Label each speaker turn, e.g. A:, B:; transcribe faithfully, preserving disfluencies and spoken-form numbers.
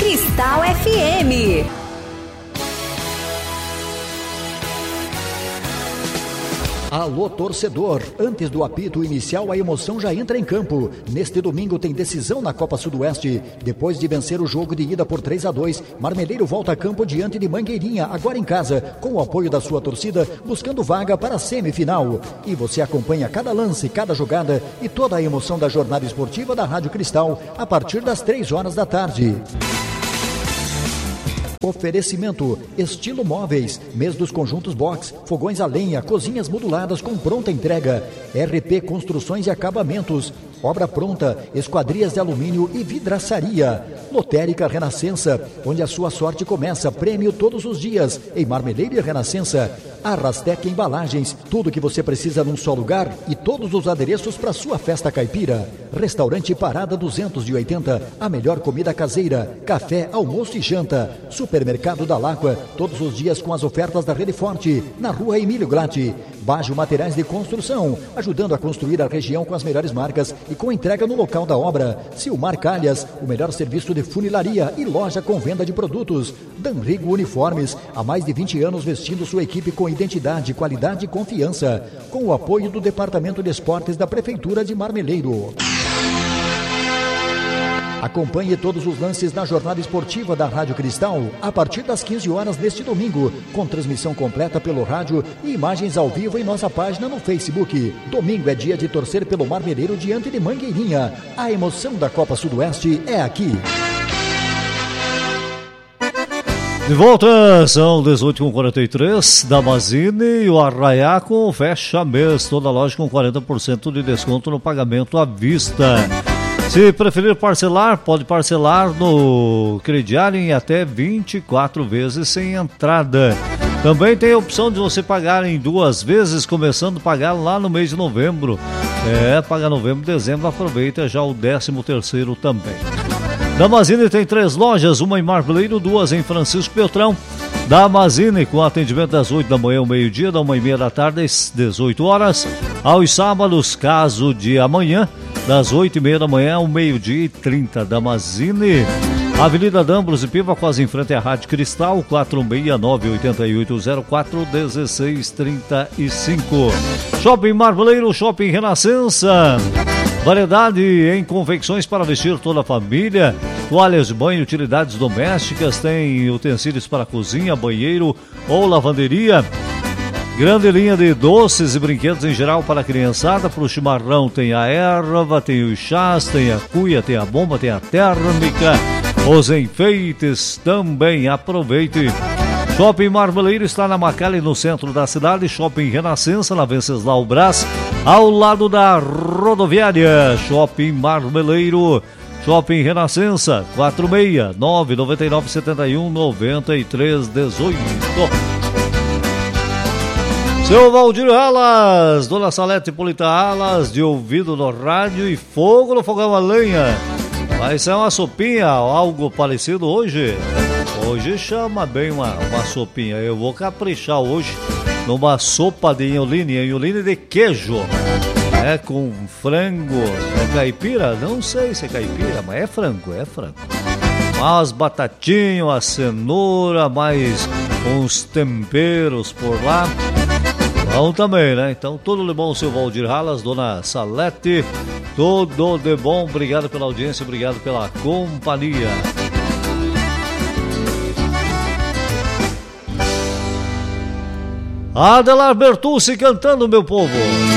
A: Cristal F M.
B: Alô, torcedor! Antes do apito inicial, a emoção já entra em campo. Neste domingo tem decisão na Copa Sudoeste. Depois de vencer o jogo de ida por três a dois, Marmeleiro volta a campo diante de Mangueirinha, agora em casa, com o apoio da sua torcida, buscando vaga para a semifinal. E você acompanha cada lance, cada jogada e toda a emoção da jornada esportiva da Rádio Cristal, a partir das três horas da tarde. Oferecimento, Estilo Móveis, mês dos conjuntos box, fogões a lenha, cozinhas moduladas com pronta entrega, R P Construções e Acabamentos, obra pronta, esquadrias de alumínio e vidraçaria, Lotérica Renascença, onde a sua sorte começa, prêmio todos os dias, em Marmeleiro e Renascença, Arrastec Embalagens, tudo que você precisa num só lugar e todos os adereços para sua festa caipira, Restaurante Parada duzentos e oitenta, a melhor comida caseira, café, almoço e janta, Supermercado da Laqua, todos os dias com as ofertas da Rede Forte, na rua Emílio Glatti. Bajo Materiais de Construção, ajudando a construir a região com as melhores marcas e com entrega no local da obra. Silmar Calhas, o melhor serviço de funilaria e loja com venda de produtos. Danrigo Uniformes, há mais de vinte anos vestindo sua equipe com identidade, qualidade e confiança. Com o apoio do Departamento de Esportes da Prefeitura de Marmeleiro. Acompanhe todos os lances na jornada esportiva da Rádio Cristal a partir das quinze horas neste domingo, com transmissão completa pelo rádio e imagens ao vivo em nossa página no Facebook. Domingo é dia de torcer pelo Marmeleiro diante de Mangueirinha. A emoção da Copa Sudoeste é aqui.
C: De volta, são dezoito e quarenta e três, Damazine e o Arraiaco fecha mês, toda loja com quarenta por cento de desconto no pagamento à vista. Se preferir parcelar, pode parcelar no crediário em até vinte e quatro vezes sem entrada. Também tem a opção de você pagar em duas vezes, começando a pagar lá no mês de novembro. É, paga novembro, dezembro, aproveita já o décimo terceiro também. Damazine tem três lojas, uma em Marmeleiro, duas em Francisco Beltrão. Damazine com atendimento das oito da manhã ao meio-dia, da uma e meia da tarde às dezoito horas. Aos sábados, caso de amanhã, das oito e meia da manhã ao meio-dia e trinta. Damazine, Avenida D'Ambros e Piva, quase em frente à Rádio Cristal, quatro seis nove oito oito zero quatro um seis três cinco. Shopping Marmeleiro, Shopping Renascença. Variedade em confecções para vestir toda a família, toalhas de banho, utilidades domésticas, tem utensílios para cozinha, banheiro ou lavanderia. Grande linha de doces e brinquedos em geral para a criançada. Para o chimarrão tem a erva, tem os chás, tem a cuia, tem a bomba, tem a térmica. Os enfeites também, aproveite. Shopping Marmeleiro está na Macalé, no centro da cidade. Shopping Renascença, na Venceslau Brás, ao lado da rodoviária. Shopping Marmeleiro, Shopping Renascença, quatro seis nove nove nove sete um nove três um oito. Seu Valdir Alas, Dona Salete Polita Alas, de ouvido no rádio e fogo no fogão a lenha. Vai ser uma sopinha, algo parecido hoje? Hoje chama bem uma, uma sopinha. Eu vou caprichar hoje numa sopa de inholine, inholine de queijo. É, com frango. É caipira? Não sei se é caipira, mas é frango, é frango. Umas batatinhas, uma cenoura, mais uns temperos por lá. Bom também, né? Então, tudo de bom, seu Valdir Alas, Dona Salete, tudo de bom. Obrigado pela audiência, obrigado pela companhia. Adelar Bertucci cantando, meu povo.